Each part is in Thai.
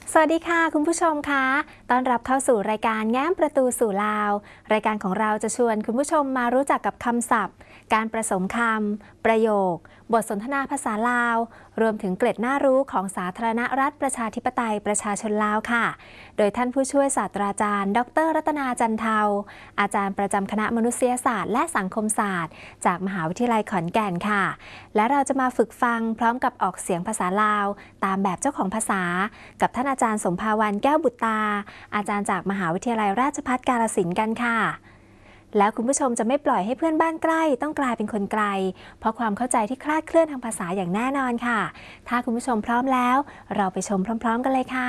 สวัสดีค่ะคุณผู้ชมคะต้อนรับเข้าสู่รายการแง้มประตูสู่ลาวรายการของเราจะชวนคุณผู้ชมมารู้จักกับคำศัพท์ การผสมคำประโยค บทสนทนาภาษาลาวรวมถึงเกร็ดน่ารู้ของสาธารณรัฐประชาธิปไตยประชาชนลาวค่ะโดยท่านผู้ช่วยศาสตราจารย์ดรรัตนาจันเทาอาจารย์ประจำคณะมนุษยศาสตร์และสังคมศาสตร์จากมหาวิทยาลัยขอนแก่นค่ะและเราจะมาฝึกฟังพร้อมกับออกเสียงภาษาลาวตามแบบเจ้าของภาษากับท่านอาจารย์สมภาวันแก้วบุตรตาอาจารย์จากมหาวิทยาลัยราชภัฏกาฬสินธุ์กันค่ะแล้วคุณผู้ชมจะไม่ปล่อยให้เพื่อนบ้านใกล้ต้องกลายเป็นคนไกลเพราะความเข้าใจที่คลาดเคลื่อนทางภาษาอย่างแน่นอนค่ะถ้าคุณผู้ชมพร้อมแล้วเราไปชมพร้อมๆกันเลยค่ะ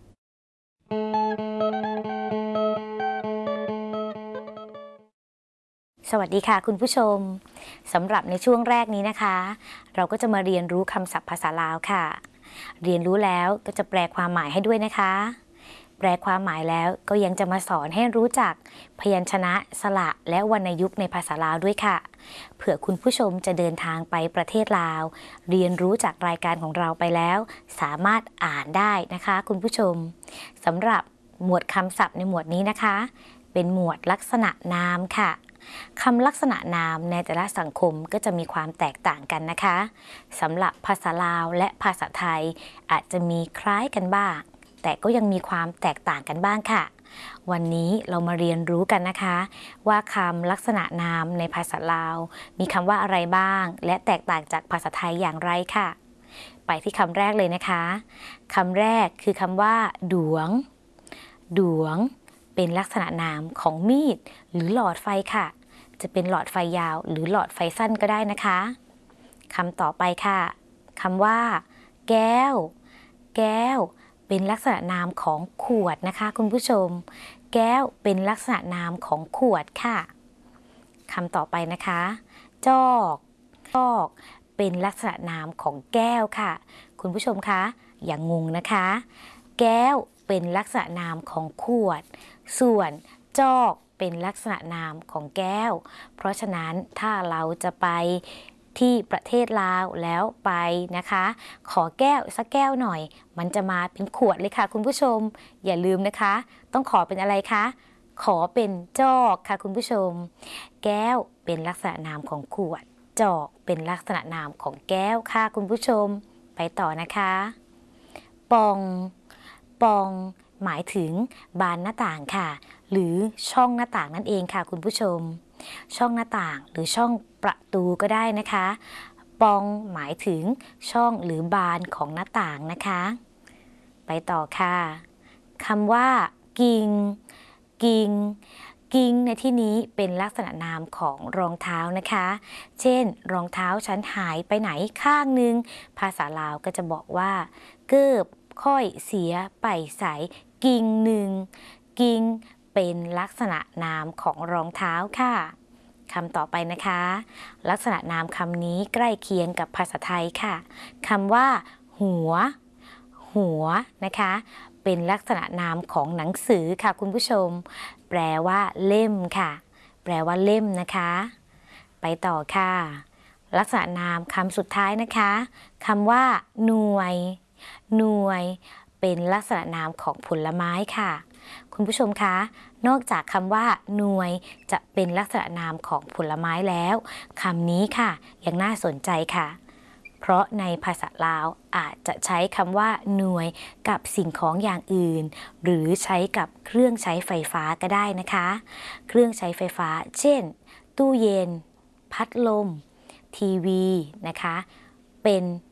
สวัสดีค่ะคุณผู้ชมสำหรับในช่วงแรกนี้นะคะเราก็จะมาเรียนรู้คำศัพท์ภาษาลาวค่ะเรียนรู้แล้วก็จะแปลความหมายให้ด้วยนะคะแปลความหมายแล้วก็ยังจะมาสอนให้รู้จักพยัญชนะสระและวรรณยุกต์ในภาษาลาวด้วยค่ะเผื่อคุณผู้ชมจะเดินทางไปประเทศลาวเรียนรู้จากรายการของเราไปแล้วสามารถอ่านได้นะคะคุณผู้ชมสำหรับหมวดคำศัพท์ในหมวดนี้นะคะเป็นหมวดลักษณะนามค่ะคำลักษณะนามในแต่ละสังคมก็จะมีความแตกต่างกันนะคะสำหรับภาษาลาวและภาษาไทยอาจจะมีคล้ายกันบ้างแต่ก็ยังมีความแตกต่างกันบ้างค่ะวันนี้เรามาเรียนรู้กันนะคะว่าคำลักษณะนามในภาษาลาวมีคำว่าอะไรบ้างและแตกต่างจากภาษาไทยอย่างไรค่ะไปที่คำแรกเลยนะคะคำแรกคือคำว่าดวงดวงเป็นลักษณะนามของมีดหรือหลอดไฟค่ะจะเป็นหลอดไฟยาวหรือหลอดไฟสั้นก็ได้นะคะคำต่อไปค่ะคำว่าแก้วแก้วเป็นลักษณะนามของขวดนะคะคุณผู้ชมแก้วเป็นลักษณะนามของขวดค่ะคำต่อไปนะคะจอกจอกเป็นลักษณะนามของแก้วค่ะคุณผู้ชมคะอย่างงงนะคะแก้วเป็นลักษณะนามของขวดส่วนจอกเป็นลักษณะนามของแก้วเพราะฉะนั้นถ้าเราจะไปที่ประเทศลาวแล้วไปนะคะขอแก้วสักแก้วหน่อยมันจะมาเป็นขวดเลยค่ะคุณผู้ชมอย่าลืมนะคะต้องขอเป็นอะไรคะขอเป็นจอกค่ะคุณผู้ชมแก้วเป็นลักษณะนามของขวดจอกเป็นลักษณะนามของแก้วค่ะคุณผู้ชมไปต่อนะคะปองปองหมายถึงบานหน้าต่างค่ะหรือช่องหน้าต่างนั่นเองค่ะคุณผู้ชมช่องหน้าต่างหรือช่องประตูก็ได้นะคะปองหมายถึงช่องหรือบานของหน้าต่างนะคะไปต่อค่ะคำว่ากิงกิงกิงในที่นี้เป็นลักษณะนามของรองเท้านะคะเช่นรองเท้าฉันหายไปไหนข้างนึงภาษาลาวก็จะบอกว่าเกิบค่อยเสียไปใส่กิงหนึ่งกิงเป็นลักษณะนามของรองเท้าค่ะคำต่อไปนะคะลักษณะนามคำนี้ใกล้เคียงกับภาษาไทยค่ะคำว่าหัวหัวนะคะเป็นลักษณะนามของหนังสือค่ะคุณผู้ชมแปลว่าเล่มค่ะแปลว่าเล่มนะคะไปต่อค่ะลักษณะนามคำสุดท้ายนะคะคำว่าหน่วยหน่วยเป็นลักษณะนามของผลไม้ค่ะคุณผู้ชมคะนอกจากคำว่าหน่วยจะเป็นลักษณะนามของผลไม้แล้วคำนี้ค่ะยังน่าสนใจค่ะเพราะในภาษาลาวอาจจะใช้คำว่าหน่วยกับสิ่งของอย่างอื่นหรือใช้กับเครื่องใช้ไฟฟ้าก็ได้นะคะเครื่องใช้ไฟฟ้าเช่นตู้เย็นพัดลมทีวีนะคะเป็น